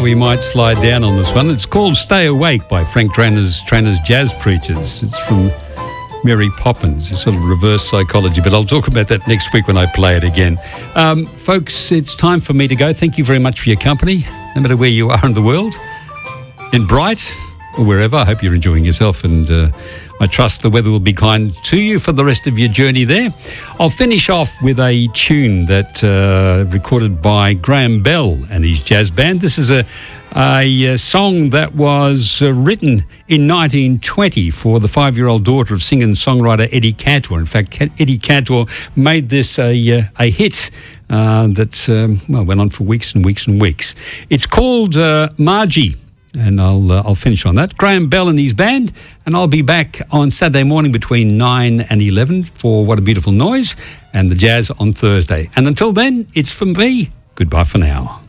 we might slide down on this one. It's called Stay Awake by Frank Trainor's Jazz Preachers. It's from Mary Poppins. It's sort of reverse psychology, but I'll talk about that next week when I play it again. Folks, it's time for me to go. Thank you very much for your company, no matter where you are in the world, in Bright or wherever. I hope you're enjoying yourself, and I trust the weather will be kind to you for the rest of your journey there. I'll finish off with a tune that recorded by Graham Bell and his jazz band. This is a song that was written in 1920 for the 5-year-old daughter of singer and songwriter Eddie Cantor. In fact, Eddie Cantor made this a hit that went on for weeks and weeks and weeks. It's called Margie. And I'll finish on that. Graham Bell and his band, and I'll be back on Saturday morning between 9 and 11 for What a Beautiful Noise and the Jazz on Thursday. And until then, it's from me. Goodbye for now.